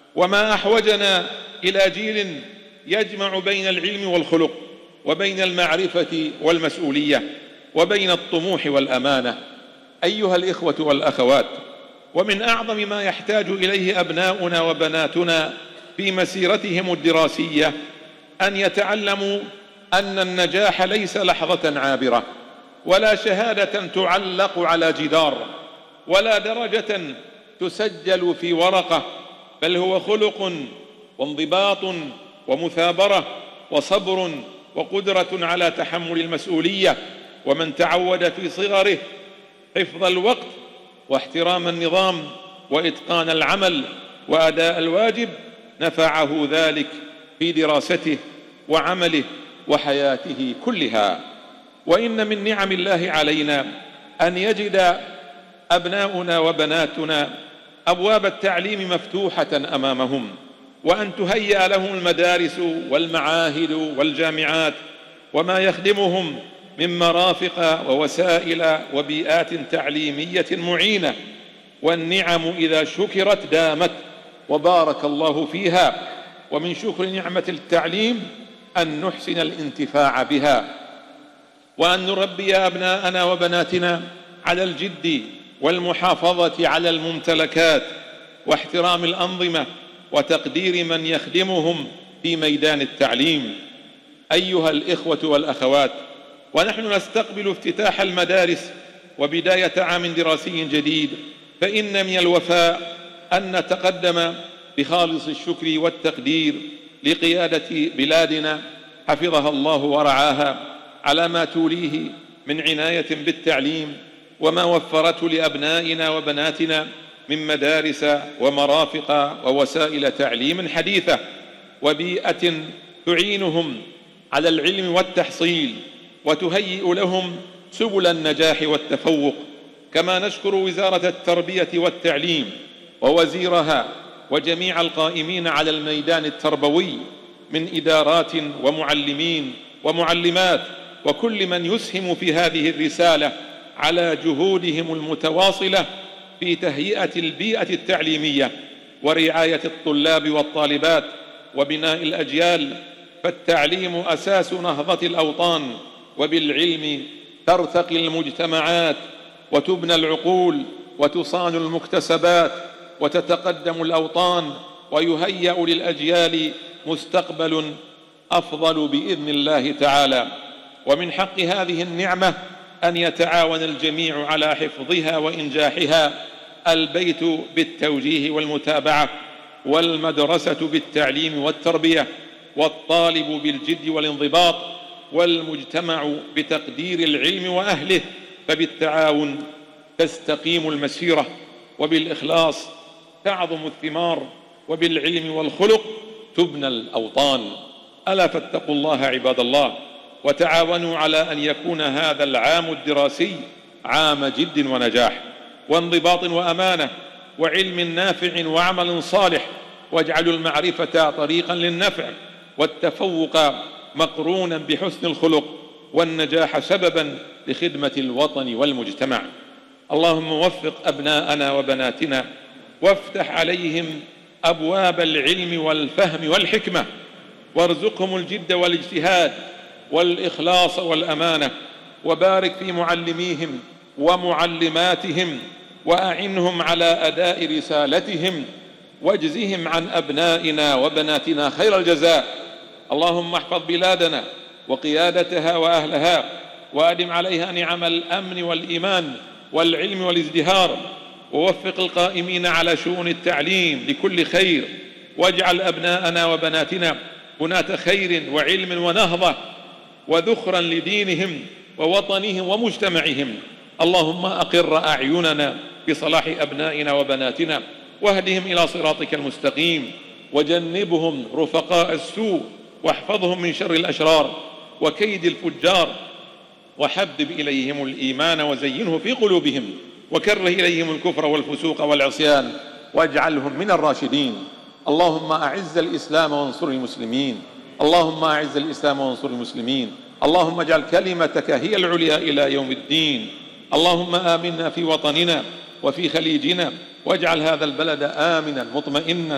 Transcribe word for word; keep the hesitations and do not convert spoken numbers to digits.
وما أحوجنا إلى جيل يجمع بين العلم والخلق، وبين المعرفة والمسؤولية، وبين الطموح والأمانة. أيها الإخوة والأخوات، ومن أعظم ما يحتاج إليه أبناؤنا وبناتنا في مسيرتهم الدراسية أن يتعلموا أن النجاح ليس لحظة عابرة، ولا شهادة تعلق على جدار، ولا درجة تسجل في ورقة، بل هو خلق وانضباط ومثابرة وصبر وقدرة على تحمل المسؤولية. ومن تعود في صغره حفظ الوقت واحترام النظام وإتقان العمل وأداء الواجب نفعه ذلك في دراسته وعمله وحياته كلها. وإن من نعم الله علينا أن يجد أبناؤنا وبناتنا أبواب التعليم مفتوحة أمامهم، وأن تهيأ لهم المدارس والمعاهد والجامعات وما يخدمهم من مرافق ووسائل وبيئات تعليمية معينة. والنعم إذا شكرت دامت وبارك الله فيها. ومن شكر نعمة التعليم أن نحسن الانتفاع بها، وأن نربي أبناءنا وبناتنا على الجد والمحافظة على الممتلكات واحترام الأنظمة وتقدير من يخدمهم في ميدان التعليم. أيها الإخوة والأخوات، ونحن نستقبل افتتاح المدارس وبداية عام دراسي جديد، فإن من الوفاء أن نتقدم بخالص الشكر والتقدير لقيادة بلادنا حفظها الله ورعاها على ما توليه من عناية بالتعليم، وما وفرته لأبنائنا وبناتنا من مدارس ومرافق ووسائل تعليم حديثة، وبيئة تعينهم على العلم والتحصيل وتهيئ لهم سبل النجاح والتفوق. كما نشكر وزارة التربية والتعليم ووزيرها وجميع القائمين على الميدان التربوي من إدارات ومعلمين ومعلمات وكل من يسهم في هذه الرسالة على جهودهم المتواصلة في تهيئة البيئة التعليمية ورعاية الطلاب والطالبات وبناء الأجيال. فالتعليم أساس نهضة الأوطان، وبالعلم ترتقي المجتمعات وتبنى العقول وتصان المكتسبات وتتقدم الأوطان، ويهيأ للأجيال مستقبل أفضل بإذن الله تعالى. ومن حق هذه النعمة أن يتعاون الجميع على حفظها وإنجاحها: البيت بالتوجيه والمتابعة، والمدرسة بالتعليم والتربية، والطالب بالجد والانضباط، والمجتمع بتقدير العلم وأهله. فبالتعاون تستقيم المسيرة، وبالإخلاص تعظم الثمار، وبالعلم والخلق تبنى الأوطان. ألا فاتقوا الله عباد الله، وتعاونوا على أن يكون هذا العام الدراسي عام جد ونجاح وانضباط وأمانة وعلم نافع وعمل صالح، واجعلوا المعرفة طريقا للنفع، والتفوق مقرونا بحسن الخلق، والنجاح سببا لخدمة الوطن والمجتمع. اللهم وفق أبناءنا وبناتنا، وافتح عليهم أبواب العلم والفهم والحكمة، وارزقهم الجد والاجتهاد والإخلاص والأمانة، وبارك في معلميهم ومعلماتهم، وأعنهم على أداء رسالتهم، واجزهم عن أبنائنا وبناتنا خير الجزاء. اللهم احفظ بلادنا وقيادتها وأهلها، وأدم عليها نعم الأمن والإيمان والعلم والازدهار، ووفق القائمين على شؤون التعليم لكل خير، واجعل أبناءنا وبناتنا بناة خير وعلم ونهضة وذخرا لدينهم ووطنهم ومجتمعهم. اللهم أقر أعيننا بصلاح أبنائنا وبناتنا، واهدهم إلى صراطك المستقيم، وجنبهم رفقاء السوء، واحفظهم من شر الأشرار وكيد الفجار، وحبب إليهم الإيمان وزينه في قلوبهم، وكره إليهم الكفر والفسوق والعصيان، واجعلهم من الراشدين. اللهم أعز الإسلام وانصر المسلمين، اللهم أعز الإسلام وانصر المسلمين، اللهم اجعل كلمتك هي العليا إلى يوم الدين. اللهم آمنا في وطننا وفي خليجنا، واجعل هذا البلد آمنا مطمئنا